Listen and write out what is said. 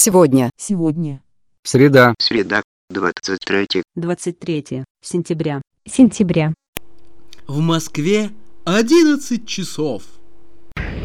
Сегодня. Среда. Среда, 23 сентября. Сентября. В Москве 11 часов.